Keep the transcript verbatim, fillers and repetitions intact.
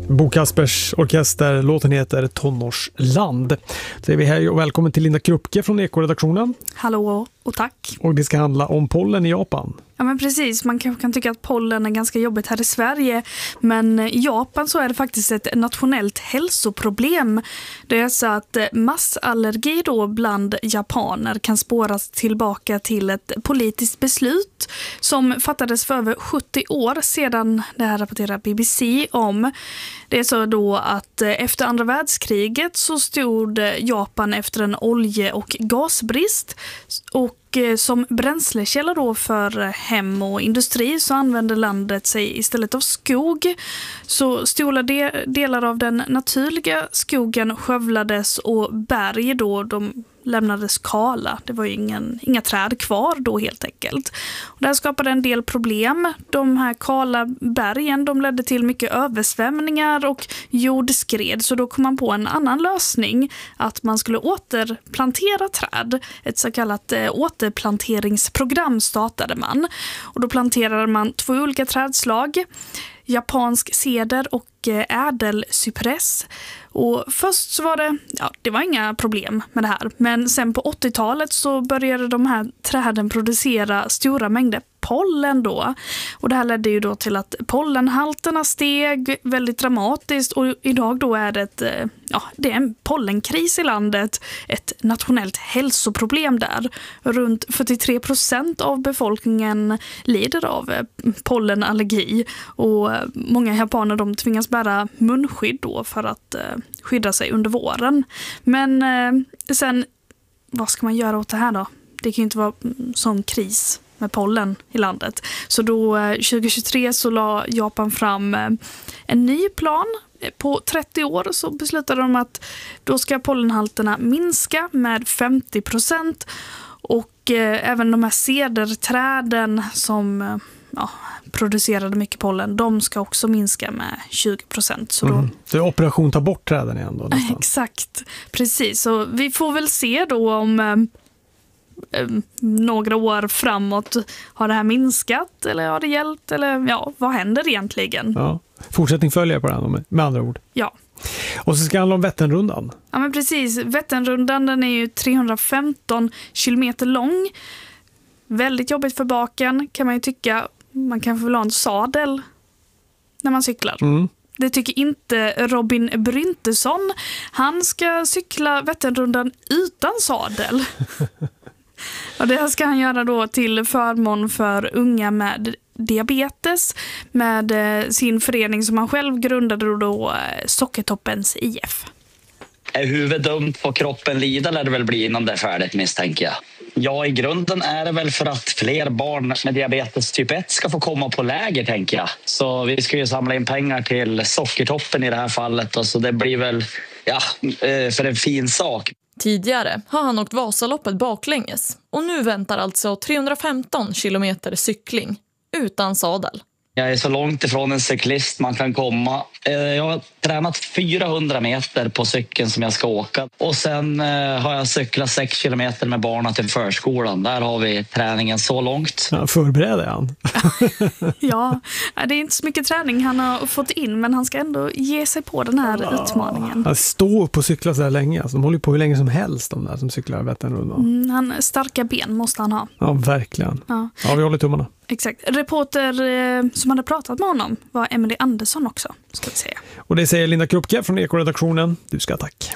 Bo Kaspers orkester, låten heter Tonårsland. Så är vi här och välkommen till Linda Krupke från Eko-redaktionen. Hallå och tack. Och det ska handla om pollen i Japan. Ja men precis, man kan, kan tycka att pollen är ganska jobbigt här i Sverige, men i Japan så är det faktiskt ett nationellt hälsoproblem. Det är så att massallergi då bland japaner kan spåras tillbaka till ett politiskt beslut som fattades för över sjuttio år sedan. Det här rapporterar B B C om. Det är så då att efter andra världskriget så stod Japan efter en olje- och gasbrist, och som bränslekälla då för hem och industri så använde landet sig istället av skog. Så stora de- delar av den naturliga skogen skövlades och berg då de lämnades kala. Det var ju ingen, inga träd kvar då helt enkelt. Och det här skapade en del problem. De här kala bergen de ledde till mycket översvämningar och jordskred. Så då kom man på en annan lösning, att man skulle återplantera träd. Ett så kallat eh, återplanteringsprogram startade man. Och då planterade man två olika trädslag. Japansk ceder och ädelcypress. Och först så var det, ja, det var inga problem med det här. Men sen på åttiotalet så började de här träden producera stora mängder pollen då. Och det här ledde ju då till att pollenhalterna steg väldigt dramatiskt, och idag då är det ett, ja, det är en pollenkris i landet, ett nationellt hälsoproblem där. Runt fyrtiotre procent av befolkningen lider av pollenallergi, och många japaner de tvingas bära munskydd då för att skydda sig under våren. Men sen, vad ska man göra åt det här då? Det kan ju inte vara sån kris med pollen i landet. Så då tjugohundratjugotre så la Japan fram en ny plan. På trettio år så beslutade de att då ska pollenhalterna minska med femtio procent, och eh, även de här cederträden som ja, producerade mycket pollen, de ska också minska med tjugo procent. Så då... mm. Det är operation ta bort träden igen då? Nästan. Exakt, precis. Så vi får väl se då om eh, några år framåt, har det här minskat eller har det hjälpt, eller ja, vad händer egentligen? Ja. Fortsättning följer på den med andra ord. Ja. Och så ska det handla om Vätternrundan. Ja men precis, Vätternrundan den är ju trehundrafemton kilometer lång. Väldigt jobbigt för baken kan man ju tycka. Man kan få ha en sadel när man cyklar. Mm. Det tycker inte Robin Bryntesson. Han ska cykla Vätternrundan utan sadel. Och det ska han göra då till förmån för unga med diabetes, med sin förening som han själv grundade då, Sockertoppens I F. Är huvudet dumt på kroppen lida lär det väl bli innan det är färdigt, misstänker jag. Ja, i grunden är det väl för att fler barn med diabetes typ ett ska få komma på läger, tänker jag. Så vi ska ju samla in pengar till Sockertoppen i det här fallet, och så det blir väl ja, för en fin sak. Tidigare har han åkt Vasaloppet baklänges, och nu väntar alltså trehundrafemton kilometer cykling utan sadel. Jag är så långt ifrån en cyklist man kan komma. Jag har tränat fyrahundra meter på cykeln som jag ska åka. Och sen har jag cyklat sex kilometer med barnen till förskolan. Där har vi träningen så långt. Ja, förbereder han. Ja, det är inte så mycket träning han har fått in, men han ska ändå ge sig på den här ja. utmaningen. Han står på cykla så här länge. Alltså, de håller på hur länge som helst, de där som cyklar Vätternrundan. Mm, han starka ben måste han ha. Ja, verkligen. Ja, ja vi håller tummarna. Exakt. Reporter eh, som hade pratat med honom var Emily Andersson också, ska vi säga. Och det säger Linda Krupke från Eko-redaktionen. Du ska tack.